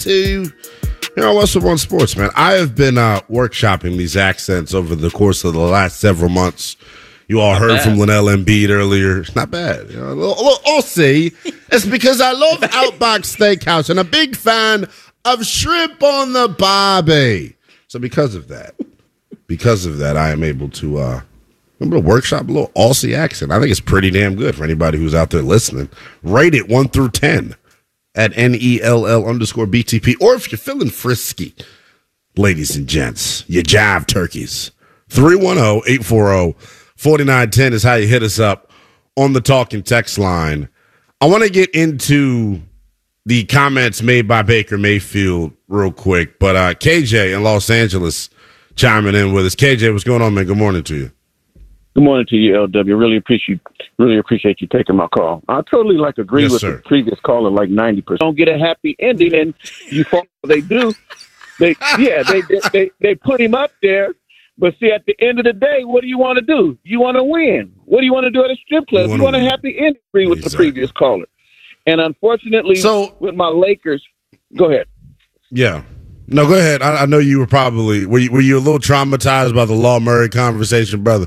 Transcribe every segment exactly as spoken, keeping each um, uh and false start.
to here on Westwood One Sports, man. I have been uh, workshopping these accents over the course of the last several months. You all not heard bad. From Linnell Embiid earlier. It's not bad. You know, a little, a little Aussie. It's because I love Outback Steakhouse and a big fan of shrimp on the barbie. So because of that, because of that, I am able to uh, I'm going to workshop a little Aussie accent. I think it's pretty damn good for anybody who's out there listening. Rate it one through ten at N E L L underscore B T P. Or if you're feeling frisky, ladies and gents, you jive turkeys. three one zero, eight four zero, four nine one zero is how you hit us up on the talking text line. I want to get into the comments made by Baker Mayfield real quick. But uh, K J in Los Angeles chiming in with us. K J, what's going on, man? Good morning to you. Good morning to you, L W. Really appreciate really appreciate you taking my call. I totally like agree yes, with sir. the previous caller, like ninety percent. Don't get a happy ending, and you fall. They do. They yeah. They, they they they put him up there, but see, at the end of the day, what do you want to do? You want to win. What do you want to do at a strip club? You, you want a happy ending. Agree with exactly. the previous caller, and unfortunately, so with my Lakers, go ahead. Yeah. No, go ahead. I, I know you were probably were you, were you a little traumatized by the Law Murray conversation, brother?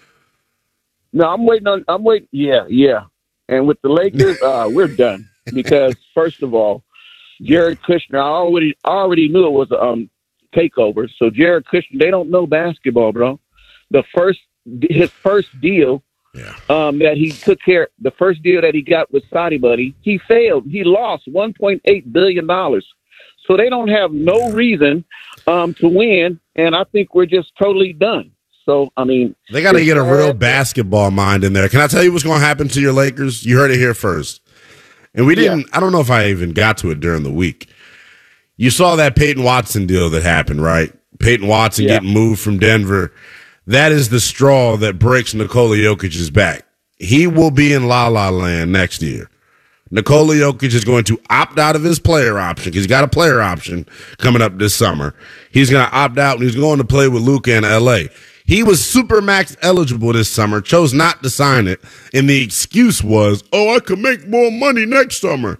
No, I'm waiting on. I'm waiting. Yeah, yeah. And with the Lakers, uh, we're done because first of all, Jared Kushner. I already already knew it was a um, takeover. So Jared Kushner, they don't know basketball, bro. The first his first deal yeah. um, that he took care. The first deal that he got with Saudi Buddy, he failed. He lost one point eight billion dollars. So they don't have no reason um, to win, and I think we're just totally done. So, I mean, they got to get a real basketball mind in there. Can I tell you what's going to happen to your Lakers? You heard it here first. And we didn't, yeah. I don't know if I even got to it during the week. You saw that Peyton Watson deal that happened, right? Peyton Watson yeah. getting moved from Denver. That is the straw that breaks Nikola Jokic's back. He will be in La La Land next year. Nikola Jokic is going to opt out of his player option because he's got a player option coming up this summer. He's going to opt out and he's going to play with Luka in L A. He was Supermax eligible this summer, chose not to sign it, and the excuse was, oh, I could make more money next summer.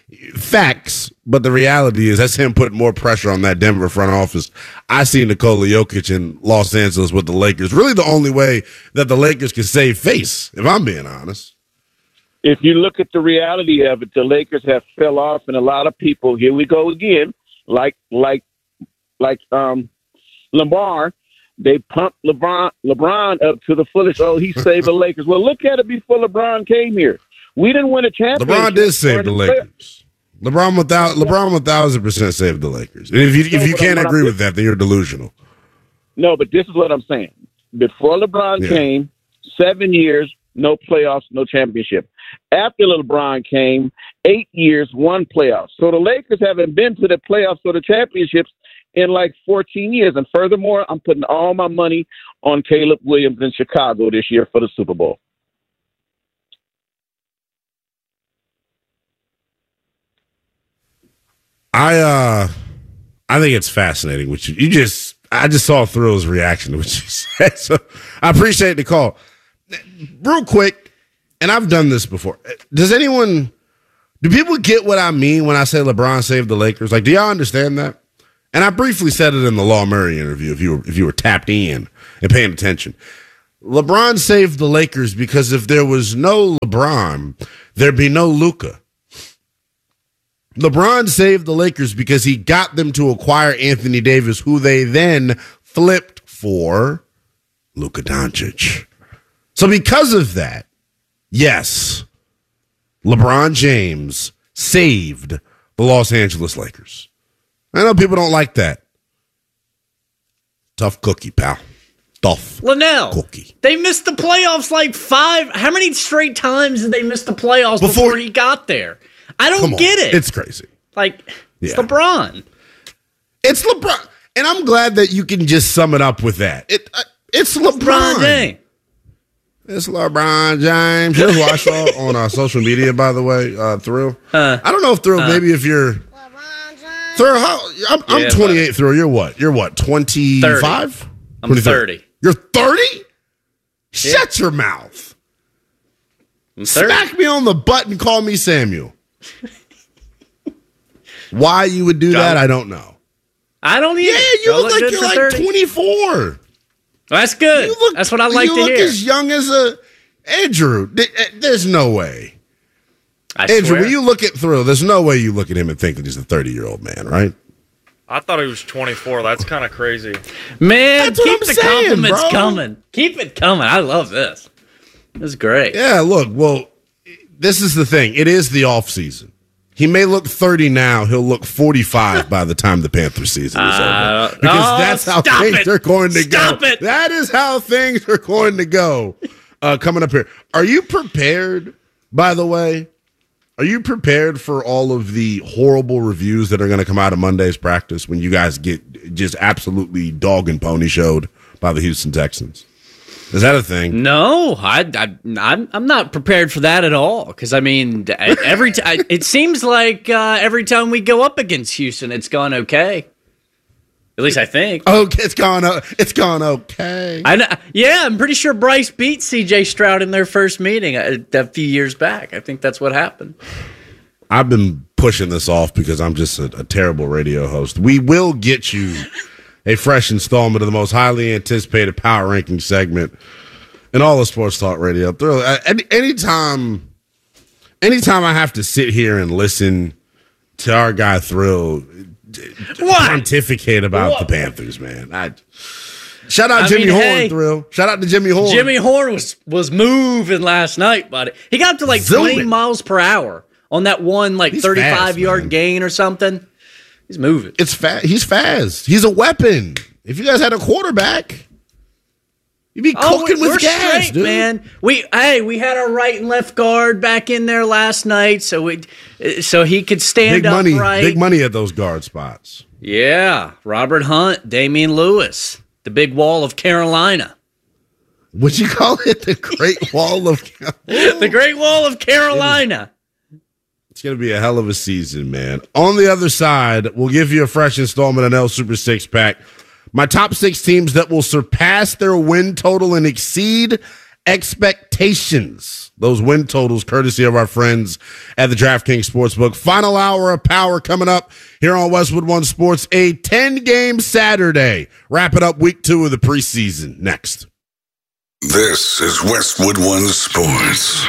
Facts, but the reality is that's him putting more pressure on that Denver front office. I see Nikola Jokic in Los Angeles with the Lakers. Really the only way that the Lakers can save face, if I'm being honest. If you look at the reality of it, the Lakers have fell off, and a lot of people, here we go again, like like like um, Lamar, they pumped LeBron LeBron up to the fullest. Oh, he saved the Lakers. Well, look at it before LeBron came here. We didn't win a championship. LeBron did save the Lakers. LeBron without LeBron one thousand percent saved the Lakers. And if you if you can't agree with that, then you're delusional. No, but this is what I'm saying. Before LeBron yeah. came, seven years, no playoffs, no championship. After LeBron came, eight years, one playoff. So the Lakers haven't been to the playoffs or the championships in like fourteen years. And furthermore, I'm putting all my money on Caleb Williams in Chicago this year for the Super Bowl. I uh, I think it's fascinating what you you just I just saw Thrill's reaction to what you said, so I appreciate the call. Real quick, and I've done this before. Does anyone, do people get what I mean when I say LeBron saved the Lakers? Like, do y'all understand that? And I briefly said it in the Law Murray interview. If you were if you were tapped in and paying attention, LeBron saved the Lakers because if there was no LeBron, there'd be no Luka. LeBron saved the Lakers because he got them to acquire Anthony Davis, who they then flipped for Luka Doncic. So because of that, yes, LeBron James saved the Los Angeles Lakers. I know people don't like that. Tough cookie, pal. Tough Linnell, cookie. They missed the playoffs like five. How many straight times did they miss the playoffs before, before he got there? I don't get it. It's crazy. Like, it's yeah. LeBron. It's LeBron. And I'm glad that you can just sum it up with that. It, uh, it's LeBron. LeBron James. It's LeBron James. Here's what I saw on uh, social media, by the way, uh, Thrill. Uh, I don't know if Thrill, uh, maybe if you're... Thrill, how, I'm, I'm yeah, twenty-eight, but, Thrill. You're what? You're what, twenty-five? I'm thirty. You're thirty? Yeah. Shut your mouth. I'm thirty. Smack me on the butt and call me Samuel. Why you would do John, that, I don't know. I don't either. Yeah, you look, look like you're like thirty. twenty-four. Well, that's good. Look, that's what I like to hear. You look as young as a Andrew. There's no way. I Andrew, swear. when you look at Thrill, there's no way you look at him and think that he's a thirty-year-old man, right? I thought he was twenty-four. That's kind of crazy. Man, That's keep the saying, compliments bro. coming. Keep it coming. I love this. This is great. Yeah, look, well, this is the thing. It is the off season. He may look thirty now. He'll look forty-five by the time the Panthers season is uh, over. Because oh, that's how things it. are going to stop go. It. That is how things are going to go uh, coming up here. Are you prepared, by the way? Are you prepared for all of the horrible reviews that are going to come out of Monday's practice when you guys get just absolutely dog and pony showed by the Houston Texans? Is that a thing? No, I, I, I'm I'm not prepared for that at all. Because I mean, every t- I, it seems like uh, every time we go up against Houston, it's gone okay. At least I think. Okay, it's gone. It's gone okay. I know, yeah, I'm pretty sure Bryce beat C J Stroud in their first meeting a, a few years back. I think that's what happened. I've been pushing this off because I'm just a, a terrible radio host. We will get you a fresh installment of the most highly anticipated power ranking segment in all of Sports Talk Radio. Any, anytime, anytime I have to sit here and listen to our guy Thrill what? pontificate about what? the Panthers, man. I, shout out I Jimmy mean, Horn, hey, Thrill. Shout out to Jimmy Horn. Jimmy Horn was was moving last night, buddy. He got up to like Zooming. twenty miles per hour on that one like He's thirty-five fast, yard man. gain or something. He's moving. It's fast. He's fast. He's a weapon. If you guys had a quarterback, you'd be Oh, cooking we're with gas, straight, dude. man. We hey, we had our right and left guard back in there last night, so we so he could stand Big money, upright. big money at those guard spots. Yeah, Robert Hunt, Damian Lewis, the big wall of Carolina. Would you call it the Great Wall of The Great Wall of Carolina. It's going to be a hell of a season, man. On the other side, we'll give you a fresh installment of L Super Six Pack. My top six teams that will surpass their win total and exceed expectations. Those win totals, courtesy of our friends at the DraftKings Sportsbook. Final hour of power coming up here on Westwood One Sports. A ten-game Saturday. Wrapping up week two of the preseason. Next. This is Westwood One Sports.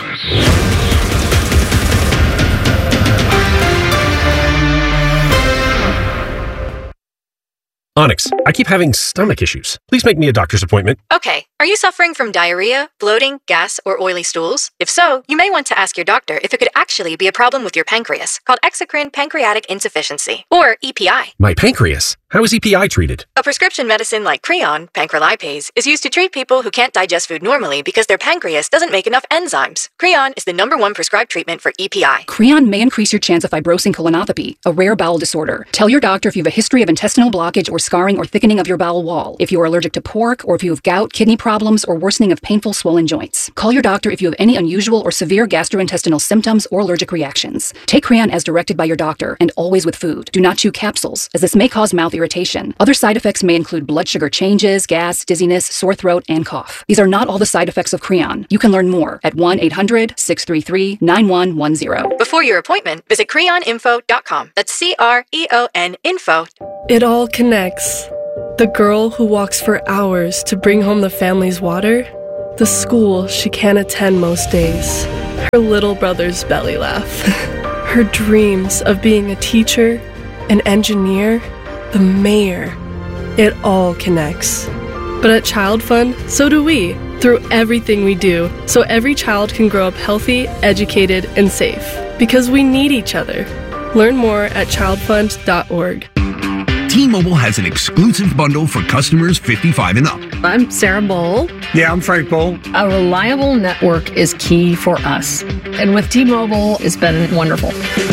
Onyx, I keep having stomach issues. Please make me a doctor's appointment. Okay, are you suffering from diarrhea, bloating, gas, or oily stools? If so, you may want to ask your doctor if it could actually be a problem with your pancreas, called exocrine pancreatic insufficiency, or E P I. My pancreas? How is E P I treated? A prescription medicine like Creon, pancrelipase, is used to treat people who can't digest food normally because their pancreas doesn't make enough enzymes. Creon is the number one prescribed treatment for E P I. Creon may increase your chance of fibrosing colonopathy, a rare bowel disorder. Tell your doctor if you have a history of intestinal blockage or scarring or thickening of your bowel wall, if you are allergic to pork, or if you have gout, kidney problems, or worsening of painful swollen joints. Call your doctor if you have any unusual or severe gastrointestinal symptoms or allergic reactions. Take Creon as directed by your doctor, and always with food. Do not chew capsules, as this may cause mouth irritation. Other side effects may include blood sugar changes, gas, dizziness, sore throat, and cough. These are not all the side effects of Creon. You can learn more at one eight hundred, six three three, nine one one zero. Before your appointment, visit creon info dot com. That's C R E O N info. It all connects. The girl who walks for hours to bring home the family's water, the school she can't attend most days, her little brother's belly laugh, her dreams of being a teacher, an engineer, the mayor. It all connects. But at Child Fund, so do we, through everything we do, so every child can grow up healthy, educated, and safe. Because we need each other. Learn more at child fund dot org. T-Mobile has an exclusive bundle for customers fifty-five and up. I'm Sarah Bowl. Yeah, I'm Frank Bowl. A reliable network is key for us. And with T-Mobile, it's been wonderful.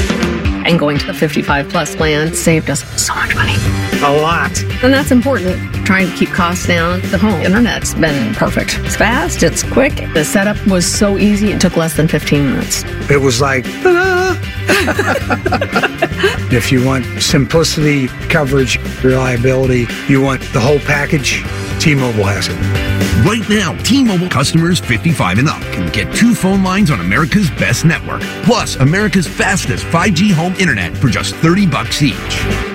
And going to the fifty-five plus plan saved us so much money. A lot. And that's important. Trying to keep costs down. The home internet's been perfect. It's fast, it's quick. The setup was so easy, it took less than fifteen minutes. It was like, ta-da! If you want simplicity, coverage, reliability, you want the whole package, T-Mobile has it. Right now, T-Mobile customers fifty-five and up can get two phone lines on America's best network, plus America's fastest five G home internet for just thirty bucks each.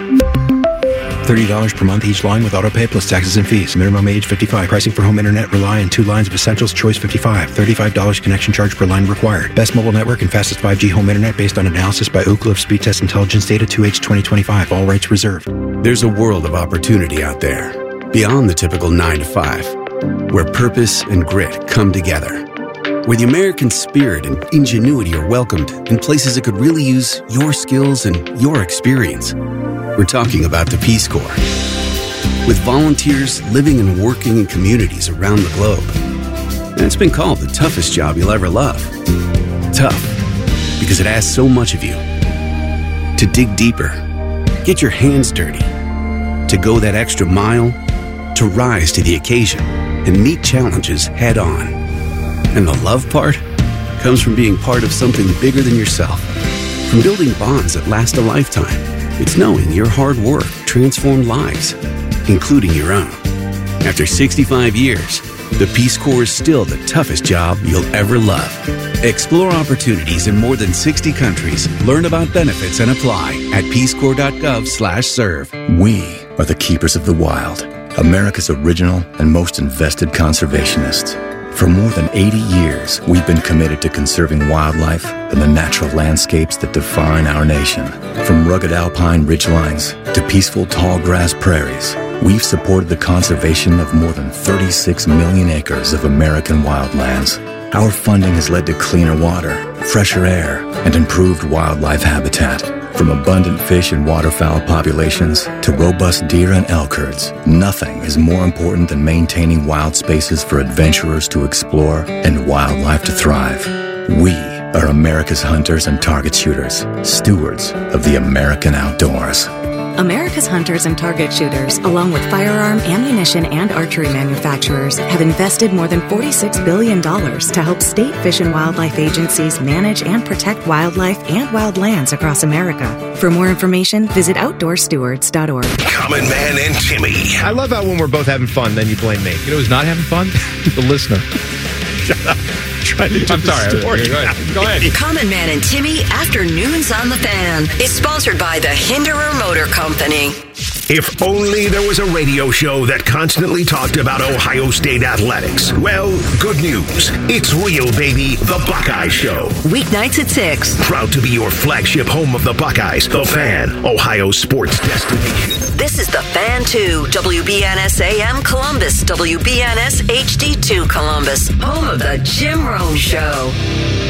thirty dollars per month each line with autopay plus taxes and fees. Minimum age fifty-five. Pricing for home internet rely on two lines of Essentials. Choice fifty-five. thirty-five dollars connection charge per line required. Best mobile network and fastest five G home internet based on analysis by Ookla of Speed Test Intelligence Data two H twenty twenty-five. All rights reserved. There's a world of opportunity out there, beyond the typical nine to five, where purpose and grit come together. Where the American spirit and ingenuity are welcomed in places that could really use your skills and your experience. We're talking about the Peace Corps. With volunteers living and working in communities around the globe. And it's been called the toughest job you'll ever love. Tough, because it asks so much of you. To dig deeper, get your hands dirty, to go that extra mile, to rise to the occasion and meet challenges head on. And the love part comes from being part of something bigger than yourself. From building bonds that last a lifetime. It's knowing your hard work transformed lives, including your own. After sixty-five years, the Peace Corps is still the toughest job you'll ever love. Explore opportunities in more than sixty countries. Learn about benefits and apply at peacecorps.gov slash serve. We are the keepers of the wild, America's original and most invested conservationists. For more than eighty years, we've been committed to conserving wildlife and the natural landscapes that define our nation. From rugged alpine ridgelines to peaceful tall grass prairies, we've supported the conservation of more than thirty-six million acres of American wildlands. Our funding has led to cleaner water, fresher air, and improved wildlife habitat. From abundant fish and waterfowl populations to robust deer and elk herds, nothing is more important than maintaining wild spaces for adventurers to explore and wildlife to thrive. We are America's hunters and target shooters, stewards of the American outdoors. America's hunters and target shooters, along with firearm, ammunition, and archery manufacturers, have invested more than forty-six billion dollars to help state fish and wildlife agencies manage and protect wildlife and wildlands across America. For more information, visit outdoor stewards dot org. Common Man and Timmy. I love how when we're both having fun, then you blame me. You know who's not having fun? The listener. Shut up. Trying to I'm sorry. Go ahead. Go ahead. Common Man and Timmy Afternoons on the Fan is sponsored by the Hinderer Motor Company. If only there was a radio show that constantly talked about Ohio State athletics. Well, good news. It's real, baby. The Buckeye Show. Weeknights at six. Proud to be your flagship home of the Buckeyes. The Fan, Ohio sports destination. This is The Fan two, W B N S A M Columbus, W B N S H D two Columbus, home of the Jim Rome Show.